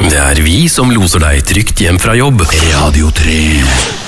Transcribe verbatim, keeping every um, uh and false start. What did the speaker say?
Det er vi som loser deg trygt hjem fra jobb. Radio tre.